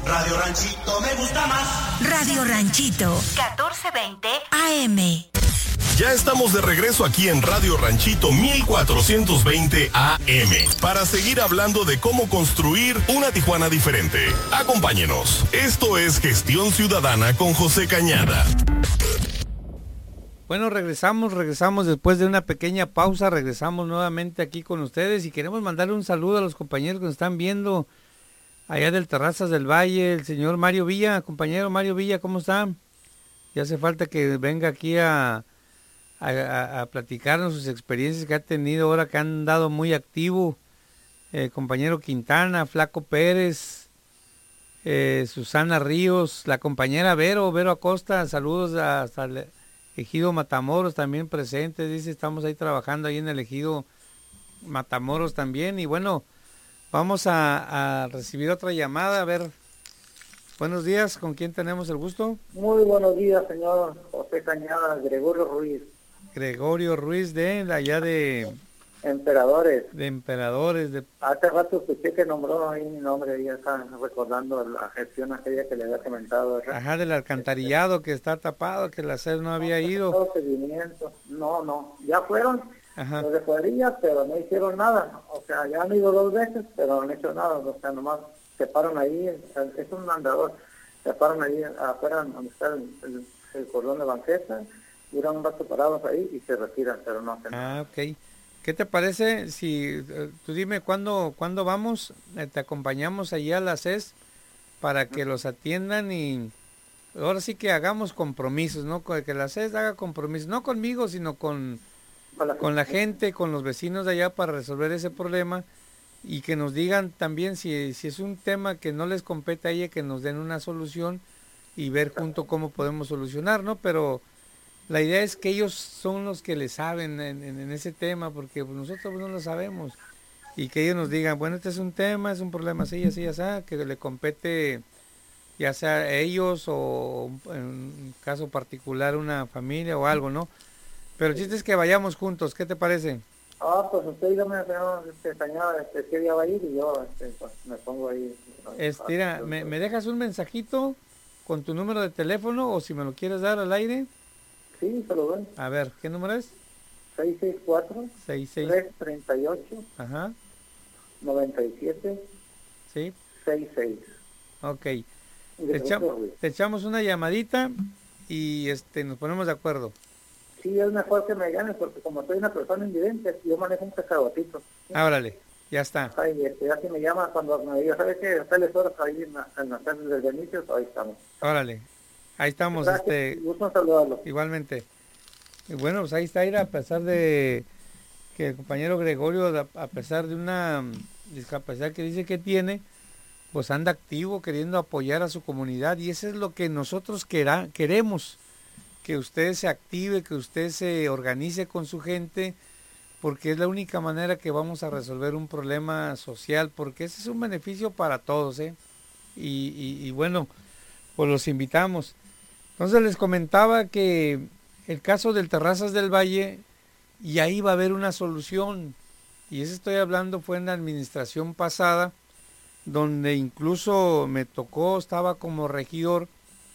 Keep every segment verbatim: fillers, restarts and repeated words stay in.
Radio Ranchito me gusta más. Radio Ranchito, catorce veinte A M. Ya estamos de regreso aquí en Radio Ranchito mil cuatrocientos veinte A M para seguir hablando de cómo construir una Tijuana diferente. Acompáñenos. Esto es Gestión Ciudadana con José Cañada. Bueno, regresamos, regresamos después de una pequeña pausa, regresamos nuevamente aquí con ustedes y queremos mandarle un saludo a los compañeros que nos están viendo allá del Terrazas del Valle, el señor Mario Villa. Compañero Mario Villa, ¿cómo está? Ya hace falta que venga aquí a... A, a platicarnos sus experiencias que ha tenido ahora, que han dado muy activo. Eh, compañero Quintana, Flaco Pérez, eh, Susana Ríos, la compañera Vero, Vero Acosta, saludos a, hasta el ejido Matamoros también presentes, dice, estamos ahí trabajando ahí en el ejido Matamoros también. Y bueno, vamos a, a recibir otra llamada, a ver. Buenos días, ¿con quién tenemos el gusto? Muy buenos días, señor José Cañada, Gregorio Ruiz. Gregorio Ruiz de allá de... Emperadores. De Emperadores. De... Hace rato escuché que nombró ahí mi nombre, ya está recordando la gestión aquella que le había comentado. ¿verdad? Ajá, del alcantarillado que está tapado, que la S E S no había ido. Todo seguimiento. No, no, ya fueron Ajá. los de cuadrillas, pero no hicieron nada. O sea, ya han ido dos veces, pero no han hecho nada. O sea, nomás se paran ahí, es un andador, se paran ahí afuera donde está el, el, el cordón de banqueta, duran un rato parados ahí y se retiran, pero no hacen nada. Ah, ok. ¿Qué te parece si, tú dime cuándo, cuándo vamos, eh, te acompañamos allá a la S E S para que los atiendan y ahora sí que hagamos compromisos, ¿no? Que la S E S haga compromisos, no conmigo, sino con, Hola, con la gente, con los vecinos de allá para resolver ese problema y que nos digan también si, si es un tema que no les compete a ella, que nos den una solución y ver junto cómo podemos solucionar, ¿no? Pero la idea es que ellos son los que le saben en, en, en ese tema, porque pues, nosotros no lo sabemos. Y que ellos nos digan, bueno, este es un tema, es un problema así, así, así, que le compete ya sea a ellos o en un caso particular una familia o algo, ¿no? Pero el chiste es que vayamos juntos, ¿qué te parece? Ah, pues usted dígame, señor este, Cañada, este, qué día va a ir y yo este, pues, me pongo ahí. Este, mira, ¿me, ¿me dejas un mensajito con tu número de teléfono o si me lo quieres dar al aire? Sí, se lo doy. A ver, ¿qué número es? seis seis cuatro, seis seis tres tres ocho, Ajá, nueve siete sí, seis seis. ok. Te, echamos, te echamos una llamadita y este nos ponemos de acuerdo. Sí, es mejor que me llamen porque como soy una persona invidente, yo manejo un cacahuatito. ¿Sí? Ah, órale, ya está. Ay, este, ya si me llama cuando me diga, ¿sabes qué? A tales horas ahí en, la, en las tardes del Benicio, ahí estamos. Órale, ahí estamos. Gracias, este gusto en saludarlo. Igualmente. Y bueno, pues ahí está, Ira, a pesar de que el compañero Gregorio, a pesar de una discapacidad que dice que tiene, pues anda activo queriendo apoyar a su comunidad y eso es lo que nosotros quera, queremos, que usted se active, que usted se organice con su gente, porque es la única manera que vamos a resolver un problema social, porque ese es un beneficio para todos, ¿eh? Y, y, y bueno, pues los invitamos. Entonces les comentaba que el caso del Terrazas del Valle, y ahí va a haber una solución, y eso estoy hablando fue en la administración pasada, donde incluso me tocó, estaba como regidor,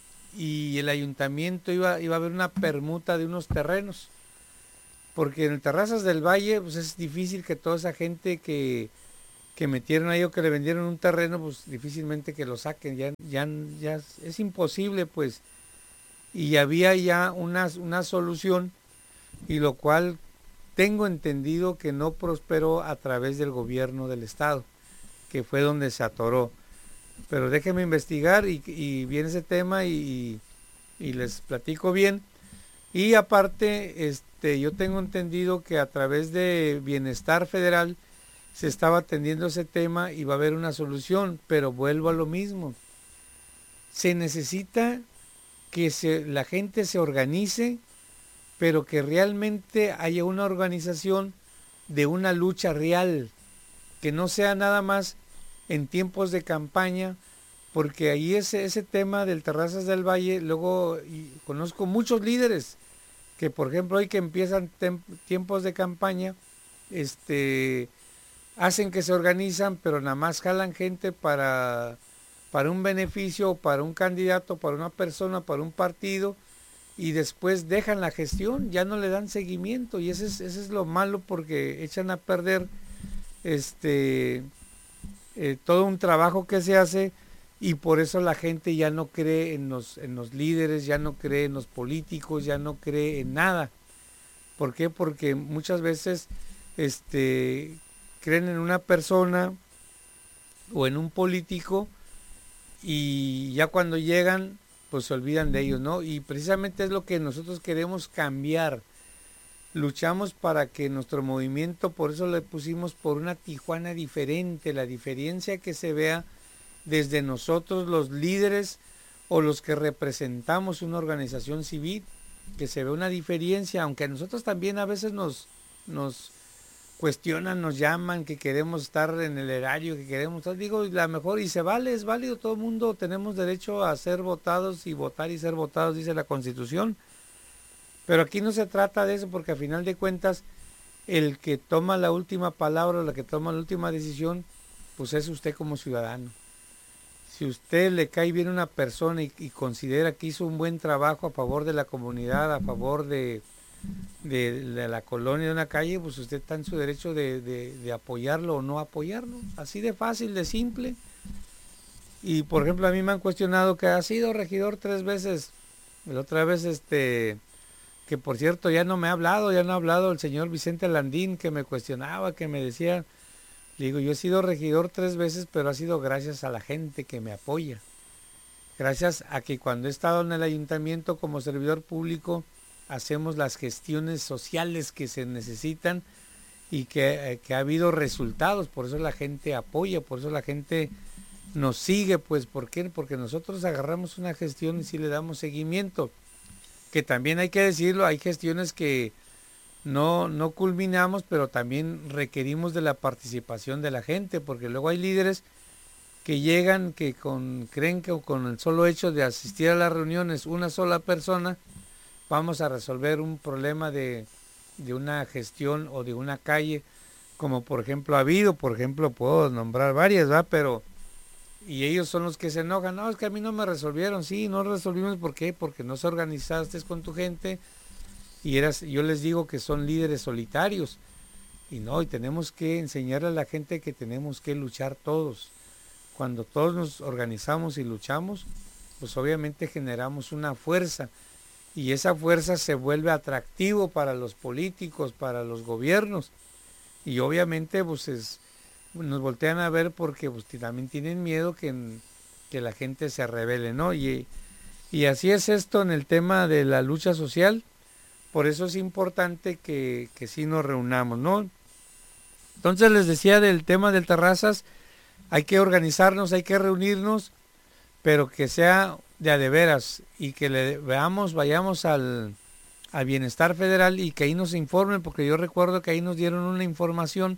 y el ayuntamiento iba, iba a haber una permuta de unos terrenos, porque en el Terrazas del Valle pues es difícil que toda esa gente que, que metieron ahí o que le vendieron un terreno, pues difícilmente que lo saquen, ya, ya, ya es imposible pues, y había ya una, una solución, y lo cual tengo entendido que no prosperó a través del gobierno del estado, que fue donde se atoró. Pero déjenme investigar y, y bien ese tema y, y les platico bien. Y aparte, este, yo tengo entendido que a través de Bienestar Federal se estaba atendiendo ese tema y va a haber una solución, pero vuelvo a lo mismo. Se necesita que se, la gente se organice, pero que realmente haya una organización de una lucha real, que no sea nada más en tiempos de campaña, porque ahí ese, ese tema del Terrazas del Valle, luego y conozco muchos líderes que por ejemplo hoy que empiezan tem, tiempos de campaña, este hacen que se organizan, pero nada más jalan gente para para un beneficio, para un candidato, para una persona, para un partido, y después dejan la gestión, ya no le dan seguimiento, y ese es, ese es lo malo, porque echan a perder este eh, todo un trabajo que se hace, y por eso la gente ya no cree en los, en los líderes, ya no cree en los políticos, ya no cree en nada. ¿Por qué? Porque muchas veces este, creen en una persona o en un político, y ya cuando llegan pues se olvidan de ellos, ¿no? Y precisamente es lo que nosotros queremos cambiar. Luchamos para que nuestro movimiento, por eso le pusimos por una Tijuana diferente, la diferencia que se vea desde nosotros los líderes o los que representamos una organización civil, que se vea una diferencia, aunque a nosotros también a veces nos, nos cuestionan, nos llaman, que queremos estar en el erario, que queremos estar, digo, la mejor, y se vale, es válido, todo el mundo tenemos derecho a ser votados y votar y ser votados, dice la Constitución, pero aquí no se trata de eso, porque a final de cuentas, el que toma la última palabra, la que toma la última decisión, pues es usted como ciudadano. Si usted le cae bien a una persona y, y considera que hizo un buen trabajo a favor de la comunidad, a favor de De, de la colonia, de una calle, pues usted está en su derecho de, de, de apoyarlo o no apoyarlo, así de fácil, de simple. Y por ejemplo, a mí me han cuestionado que ha sido regidor tres veces, la otra vez este, que por cierto ya no me ha hablado, ya no ha hablado el señor Vicente Landín, que me cuestionaba, que me decía, le digo, yo he sido regidor tres veces, pero ha sido gracias a la gente que me apoya, gracias a que cuando he estado en el ayuntamiento como servidor público, hacemos las gestiones sociales que se necesitan y que, eh, que ha habido resultados, por eso la gente apoya, por eso la gente nos sigue, pues, ¿por qué? Porque nosotros agarramos una gestión y sí le damos seguimiento, que también hay que decirlo, hay gestiones que no, no culminamos, pero también requerimos de la participación de la gente, porque luego hay líderes que llegan, que con, creen que con el solo hecho de asistir a las reuniones una sola persona, vamos a resolver un problema de, de una gestión o de una calle, como por ejemplo ha habido, por ejemplo puedo nombrar varias, ¿verdad? Pero, y ellos son los que se enojan, no, es que a mí no me resolvieron, sí, no resolvimos, ¿por qué? Porque no se organizaste con tu gente, y eras, yo les digo que son líderes solitarios, y no, y tenemos que enseñarle a la gente que tenemos que luchar todos. Cuando todos nos organizamos y luchamos, pues obviamente generamos una fuerza, y esa fuerza se vuelve atractivo para los políticos, para los gobiernos, y obviamente pues es, nos voltean a ver porque pues también tienen miedo que, que la gente se rebele, ¿no? Y, y así es esto en el tema de la lucha social, por eso es importante que, que sí nos reunamos, ¿no? Entonces les decía del tema del Terrazas, hay que organizarnos, hay que reunirnos, pero que sea de a de veras, y que le veamos, vayamos al, al Bienestar Federal y que ahí nos informen, porque yo recuerdo que ahí nos dieron una información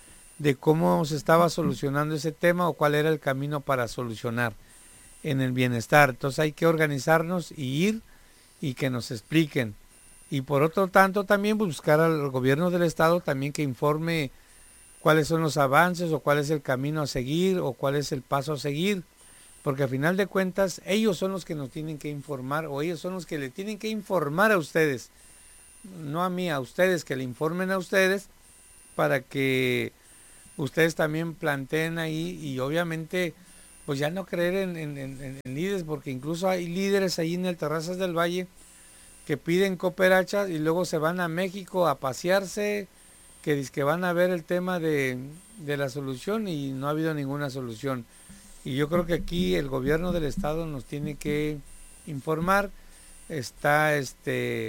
de cómo se estaba solucionando ese tema o cuál era el camino para solucionar en el bienestar. Entonces hay que organizarnos y ir y que nos expliquen. Y por otro tanto también buscar al gobierno del estado también que informe cuáles son los avances o cuál es el camino a seguir o cuál es el paso a seguir. Porque a final de cuentas ellos son los que nos tienen que informar, o ellos son los que le tienen que informar a ustedes, no a mí, a ustedes, que le informen a ustedes para que ustedes también planteen ahí, y obviamente pues ya no creer en, en, en, en líderes, porque incluso hay líderes ahí en el Terrazas del Valle que piden cooperachas y luego se van a México a pasearse, que dicen que van a ver el tema de, de la solución, y no ha habido ninguna solución. Y yo creo que aquí el gobierno del estado nos tiene que informar. Está este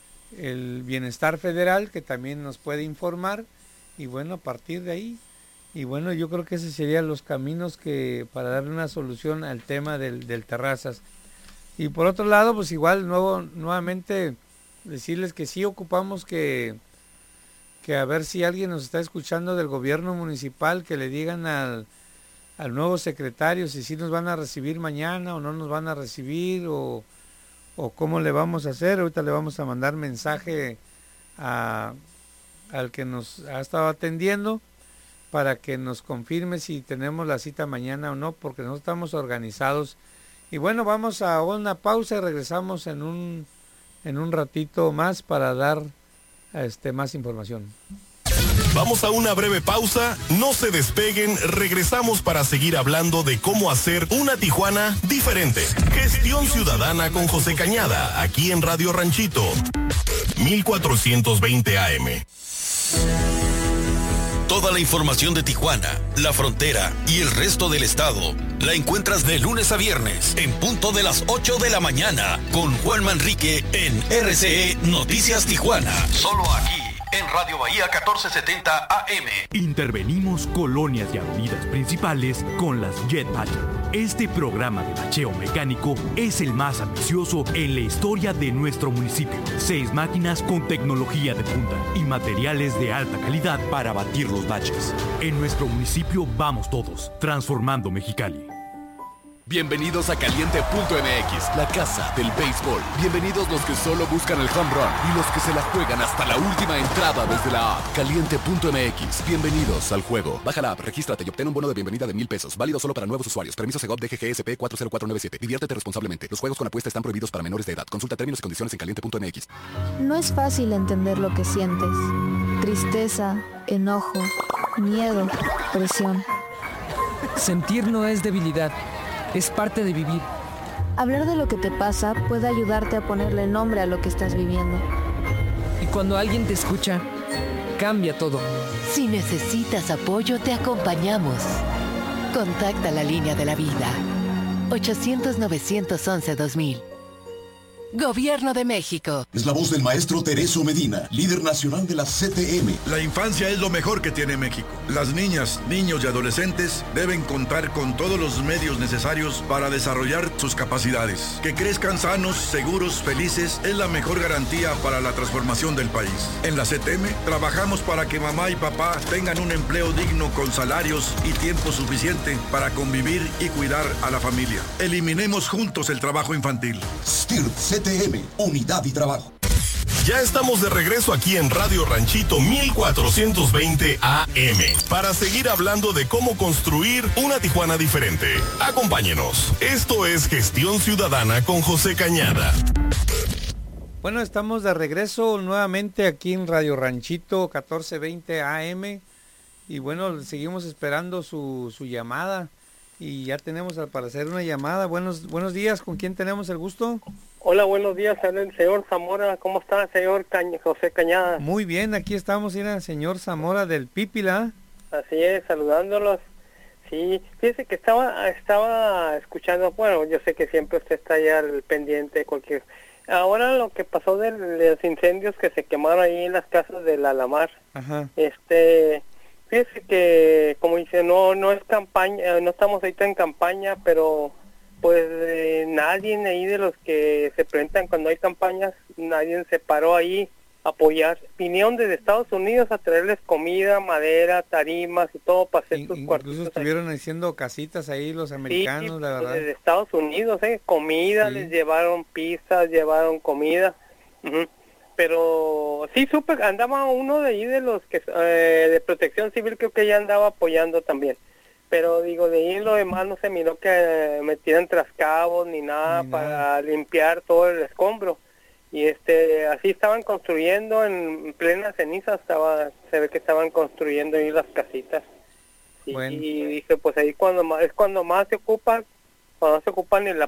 el Bienestar Federal, que también nos puede informar, y bueno, a partir de ahí, y bueno, yo creo que esos serían los caminos que para darle una solución al tema del, del Terrazas. Y por otro lado, pues igual nuevo, nuevamente decirles que sí ocupamos que, que a ver si alguien nos está escuchando del gobierno municipal, que le digan al al nuevo secretario si sí nos van a recibir mañana o no nos van a recibir, o, o cómo le vamos a hacer. Ahorita le vamos a mandar mensaje a, al que nos ha estado atendiendo, para que nos confirme si tenemos la cita mañana o no, porque no estamos organizados. Y bueno, vamos a una pausa y regresamos en un en un ratito más para dar este más información. Vamos a una breve pausa, no se despeguen, regresamos para seguir hablando de cómo hacer una Tijuana diferente. Gestión Ciudadana con José Cañada, aquí en Radio Ranchito, mil cuatrocientos veinte A M. Toda la información de Tijuana, la frontera y el resto del estado la encuentras de lunes a viernes en punto de las ocho de la mañana con Juan Manrique en R C E Noticias Tijuana. Solo aquí en Radio Bahía catorce setenta A M. Intervenimos colonias y avenidas principales con las Jetpack. Este programa de bacheo mecánico es el más ambicioso en la historia de nuestro municipio. Seis máquinas con tecnología de punta y materiales de alta calidad para batir los baches. En nuestro municipio vamos todos, transformando Mexicali. Bienvenidos a Caliente punto M X, la casa del béisbol. Bienvenidos los que solo buscan el home run y los que se la juegan hasta la última entrada desde la app. Caliente punto M X, bienvenidos al juego. Baja la app, regístrate y obtén un bono de bienvenida de mil pesos. Válido solo para nuevos usuarios. Permiso Segov D G G S P cuatro cero cuatro nueve siete. Diviértete responsablemente. Los juegos con apuesta están prohibidos para menores de edad. Consulta términos y condiciones en Caliente punto M X. No es fácil entender lo que sientes. Tristeza, enojo, miedo, presión. Sentir no es debilidad. Es parte de vivir. Hablar de lo que te pasa puede ayudarte a ponerle nombre a lo que estás viviendo. Y cuando alguien te escucha, cambia todo. Si necesitas apoyo, te acompañamos. Contacta la línea de la vida. ochocientos, novecientos once, dos mil. Gobierno de México. Es la voz del maestro Tereso Medina, líder nacional de la C T M. La infancia es lo mejor que tiene México. Las niñas, niños y adolescentes deben contar con todos los medios necesarios para desarrollar sus capacidades. Que crezcan sanos, seguros, felices es la mejor garantía para la transformación del país. En la C T M trabajamos para que mamá y papá tengan un empleo digno con salarios y tiempo suficiente para convivir y cuidar a la familia. Eliminemos juntos el trabajo infantil. S T I R C T M, Unidad y Trabajo. Ya estamos de regreso aquí en Radio Ranchito mil cuatrocientos veinte A M para seguir hablando de cómo construir una Tijuana diferente. Acompáñenos. Esto es Gestión Ciudadana con José Cañada. Bueno, estamos de regreso nuevamente aquí en Radio Ranchito catorce veinte A M y bueno, seguimos esperando su, su llamada y ya tenemos al parecer una llamada. Buenos, buenos días, ¿con quién tenemos el gusto? Hola, buenos días, el señor Zamora. ¿Cómo está, señor Cañ- José Cañada? Muy bien, aquí estamos, mira, señor Zamora del Pípila. Así es, saludándolos. Sí, fíjese que estaba estaba escuchando, bueno, yo sé que siempre usted está ya al pendiente de cualquier... Ahora lo que pasó de, de los incendios que se quemaron ahí en las casas del Alamar. Ajá. Este, fíjese que, como dice, no no es campaña, no estamos ahorita en campaña, pero... pues eh, nadie ahí de los que se presentan cuando hay campañas, nadie se paró ahí a apoyar. Vinieron desde Estados Unidos a traerles comida, madera, tarimas y todo para hacer sus cuartos. Incluso estuvieron ahí haciendo casitas ahí los americanos, sí, la verdad. Desde Estados Unidos, eh, comida, sí. Les llevaron pizzas, llevaron comida. Uh-huh. Pero sí supe, andaba uno de ahí de los que eh, de Protección Civil, creo que ya andaba apoyando también. Pero digo, de ahí lo demás no se miró que metieran trascabos ni nada ni para nada. Limpiar todo el escombro. Y este así estaban construyendo en plena ceniza, estaba se ve que estaban construyendo ahí las casitas. Y, bueno. y dije, pues ahí cuando más, es cuando más se ocupan, cuando se ocupan el,